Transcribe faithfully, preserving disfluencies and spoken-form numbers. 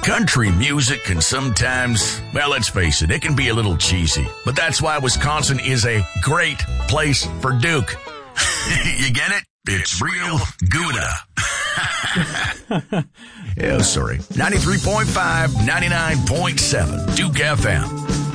Country music can sometimes, well, let's face it, it can be a little cheesy. But that's why Wisconsin is a great place for Duke. You get it? It's real Gouda. Oh, sorry. ninety-three point five, ninety-nine point seven, Duke F M.